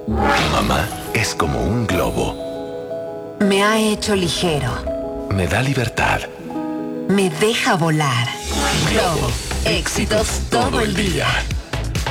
Mamá es como un globo. Me ha hecho ligero. Me da libertad. Me deja volar. Globo. Éxitos todo el día.